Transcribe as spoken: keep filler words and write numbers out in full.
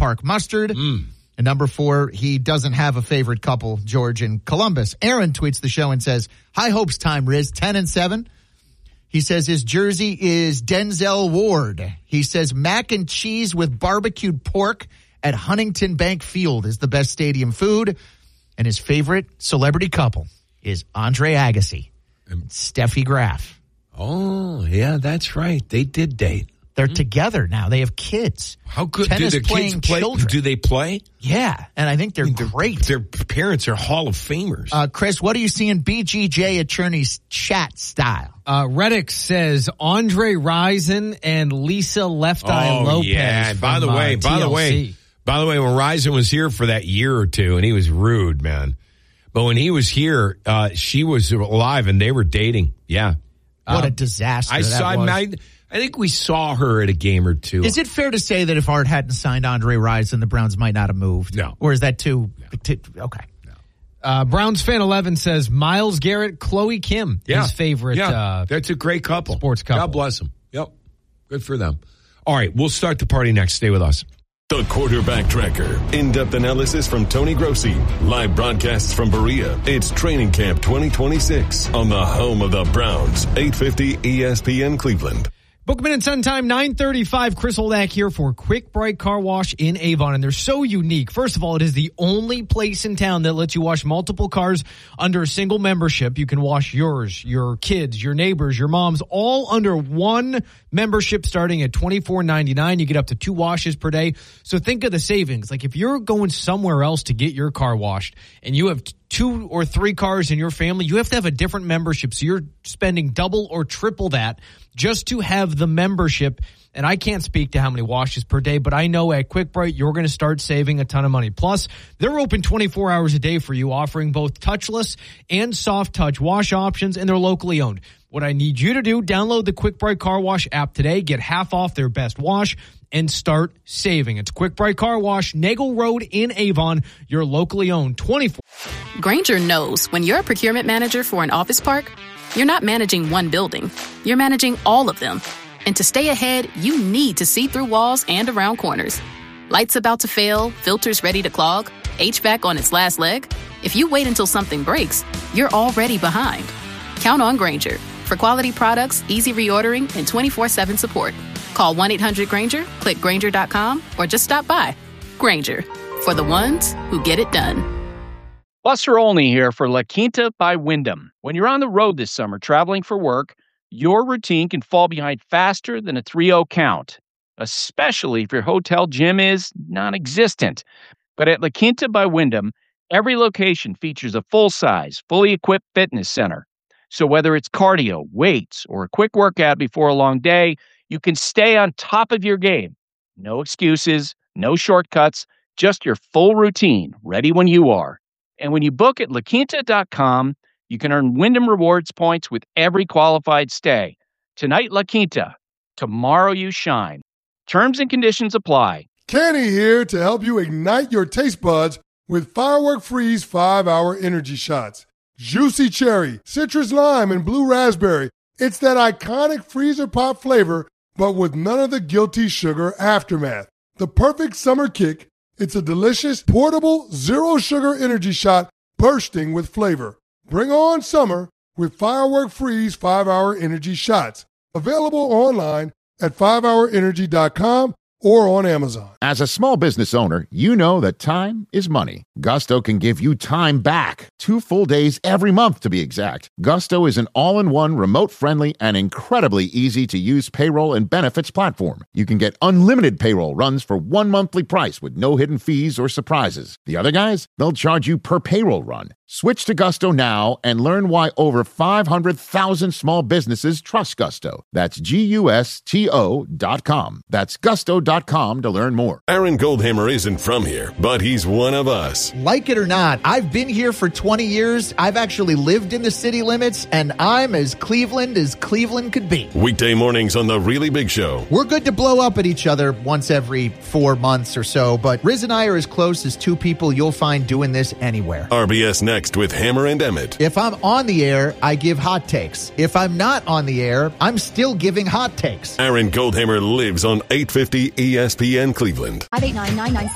Park mustard. Mm. And number four, he doesn't have a favorite couple, George and Columbus. Aaron tweets the show and says, high hopes time, Riz, ten and seven. He says his jersey is Denzel Ward. He says mac and cheese with barbecued pork at Huntington Bank Field is the best stadium food. And his favorite celebrity couple is Andre Agassi and Steffi Graf. Oh, yeah, that's right. They did date. They're mm-hmm. together now. They have kids. How good Tennis do their kids play? Children. Do they play? Yeah, and I think they're, they're great. Their parents are Hall of Famers. Uh, Chris, what do you see in B G J Attorney's chat style? Uh, Reddick says Andre Rison and Lisa Left Eye oh, Lopez. Yeah, and by from, the way, uh, by T L C. the way, by the way, when Rison was here for that year or two, and he was rude, man. But when he was here, uh, she was alive, and they were dating. Yeah. What um, a disaster I that saw. was. I, I think we saw her at a game or two. Is it fair to say that if Art hadn't signed Andre Rison, the Browns might not have moved? No. Or is that too... No. too okay. No. Uh, Browns fan eleven says Myles Garrett, Chloe Kim, yeah. his favorite. Yeah, uh, that's a great couple. Sports couple. God bless them. Yep. Good for them. All right, we'll start the party next. Stay with us. The Quarterback Tracker. In-depth analysis from Tony Grossi. Live broadcasts from Berea. It's Training Camp twenty twenty-six on the home of the Browns. eight fifty E S P N Cleveland. Bookman and Sun Time, nine thirty-five. Chris Holdak here for Quick Bright Car Wash in Avon. And they're so unique. First of all, it is the only place in town that lets you wash multiple cars under a single membership. You can wash yours, your kids, your neighbors, your moms, all under one membership starting at twenty-four ninety-nine. You get up to two washes per day. So think of the savings. Like if you're going somewhere else to get your car washed and you have two or three cars in your family, you have to have a different membership. So you're spending double or triple that just to have the membership. And I can't speak to how many washes per day, but I know at Quick Bright, you're going to start saving a ton of money. Plus, they're open twenty-four hours a day for you, offering both touchless and soft touch wash options, and they're locally owned. What I need you to do, download the Quick Bright Car Wash app today, get half off their best wash, and start saving. It's Quick Bright Car Wash, Nagel Road in Avon, your locally owned twenty-four. Grainger knows when you're a procurement manager for an office park, you're not managing one building. You're managing all of them. And to stay ahead, you need to see through walls and around corners. Lights about to fail, filters ready to clog, H V A C on its last leg. If you wait until something breaks, you're already behind. Count on Grainger for quality products, easy reordering, and twenty-four seven support. Call one eight hundred Grainger, click Grainger dot com, or just stop by. Grainger, for the ones who get it done. Buster Olney here for La Quinta by Wyndham. When you're on the road this summer traveling for work, your routine can fall behind faster than a three oh count, especially if your hotel gym is non-existent. But at La Quinta by Wyndham, every location features a full-size, fully equipped fitness center. So whether it's cardio, weights, or a quick workout before a long day, you can stay on top of your game. No excuses, no shortcuts, just your full routine, ready when you are. And when you book at La Quinta dot com, you can earn Wyndham Rewards points with every qualified stay. Tonight, La Quinta. Tomorrow, you shine. Terms and conditions apply. Kenny here to help you ignite your taste buds with Firework Freeze five hour energy shots. Juicy cherry, citrus lime, and blue raspberry. It's that iconic freezer pop flavor, but with none of the guilty sugar aftermath. The perfect summer kick. It's a delicious, portable, zero-sugar energy shot bursting with flavor. Bring on summer with Firework Freeze five hour energy shots. Available online at five hour energy dot com or on Amazon. As a small business owner, you know that time is money. Gusto can give you time back. Two full days every month, to be exact. Gusto is an all-in-one, remote-friendly, and incredibly easy-to-use payroll and benefits platform. You can get unlimited payroll runs for one monthly price with no hidden fees or surprises. The other guys, they'll charge you per payroll run. Switch to Gusto now and learn why over five hundred thousand small businesses trust Gusto. That's G U S T O dot com. That's Gusto dot com to learn more. Aaron Goldhammer isn't from here, but he's one of us. Like it or not, I've been here for twenty years. I've actually lived in the city limits, and I'm as Cleveland as Cleveland could be. Weekday mornings on The Really Big Show. We're good to blow up at each other once every four months or so, but Riz and I are as close as two people you'll find doing this anywhere. R B S Next with Hammer and Emmett. If I'm on the air, I give hot takes. If I'm not on the air, I'm still giving hot takes. Aaron Goldhammer lives on eight fifty E S P N Cleveland. five eight nine nine nine